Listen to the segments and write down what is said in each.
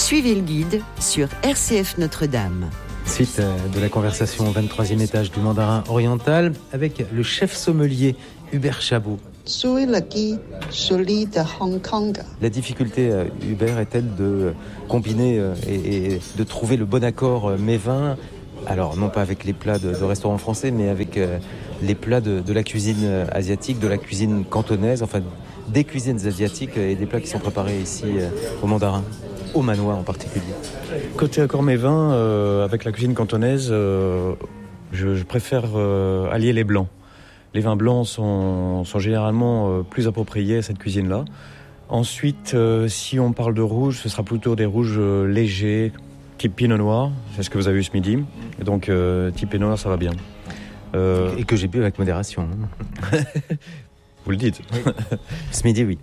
Suivez le guide sur RCF Notre-Dame. Suite de la conversation au 23e étage du Mandarin oriental avec le chef sommelier Hubert Chabot. La difficulté, Hubert, est-elle de combiner et de trouver le bon accord mets-vins, alors non pas avec les plats de restaurants français, mais avec les plats de la cuisine asiatique, de la cuisine cantonaise, enfin des cuisines asiatiques et des plats qui sont préparés ici au Mandarin, au manoir en particulier. Côté accord mets-vins, avec la cuisine cantonaise, je préfère allier les blancs. Les vins blancs sont généralement plus appropriés à cette cuisine-là. Ensuite, si on parle de rouge, ce sera plutôt des rouges légers, type Pinot Noir. C'est ce que vous avez eu ce midi. Et donc, type Pinot Noir, ça va bien. Et que j'ai bu avec modération. Vous le dites. Oui. Ce midi, oui.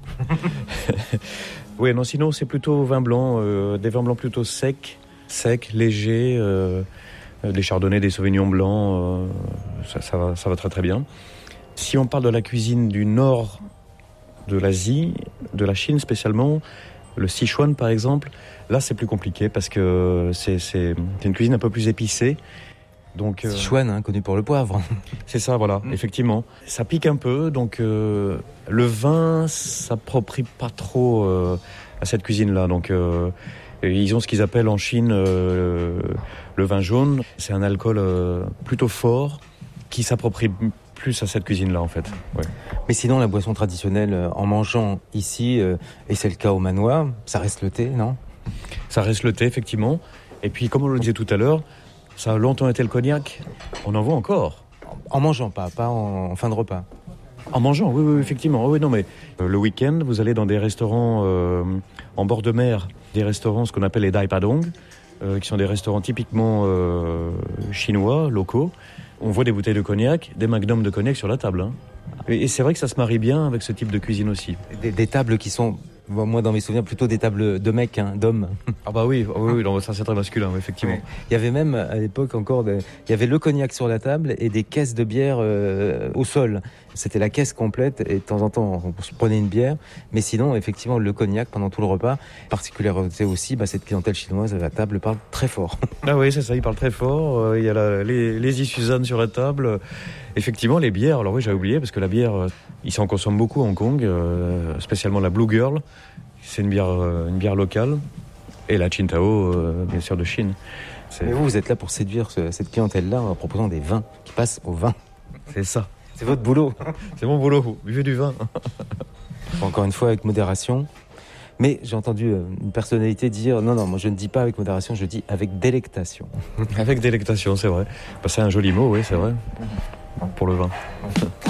Oui, non, sinon, c'est plutôt vin blanc, des vins blancs plutôt secs, légers, des chardonnays, des sauvignons blancs, ça va très très bien. Si on parle de la cuisine du nord de l'Asie, de la Chine spécialement, le Sichuan par exemple, là c'est plus compliqué parce que c'est une cuisine un peu plus épicée. Donc, Sichuan, connu pour le poivre. C'est ça, voilà, effectivement. Ça pique un peu, donc le vin s'approprie pas trop à cette cuisine-là. Donc ils ont ce qu'ils appellent en Chine le vin jaune. C'est un alcool plutôt fort qui s'approprie plus à cette cuisine-là, en fait. Ouais. Mais sinon, la boisson traditionnelle, en mangeant ici, et c'est le cas au manoir, ça reste le thé, non ? Ça reste le thé, effectivement. Et puis, comme on le disait tout à l'heure, ça a longtemps été le cognac. On en voit encore. En mangeant, pas en fin de repas. En mangeant, oui, effectivement. Oui, non, mais le week-end, vous allez dans des restaurants en bord de mer, des restaurants, ce qu'on appelle les Dai Padong, qui sont des restaurants typiquement chinois, locaux. On voit des bouteilles de cognac, des magnums de cognac sur la table. Hein. Et c'est vrai que ça se marie bien avec ce type de cuisine aussi. Des tables qui sont, moi dans mes souvenirs, plutôt des tables de mecs, d'hommes. Ah bah oui, non, ça c'est très masculin, effectivement. Ouais. Il y avait même à l'époque encore, il y avait le cognac sur la table et des caisses de bière au sol. C'était la caisse complète et de temps en temps on se prenait une bière. Mais sinon, effectivement, le cognac pendant tout le repas, particularité aussi, cette clientèle chinoise à la table parle très fort. Ah oui, c'est ça, il parle très fort. Il y a les Suzanne sur la table. Effectivement, les bières, alors oui, j'avais oublié, parce que la bière, ici on consomme beaucoup à Hong Kong, spécialement la Blue Girl. C'est une bière locale. Et la Qingdao, bien sûr, de Chine. Mais vous êtes là pour séduire cette clientèle-là en proposant des vins qui passent au vin. C'est ça. C'est votre boulot. C'est mon boulot, vous buvez du vin. Encore une fois, avec modération. Mais j'ai entendu une personnalité dire « Non, moi je ne dis pas avec modération, je dis avec délectation. » Avec délectation, c'est vrai. C'est un joli mot, oui, c'est vrai. Pour le vin.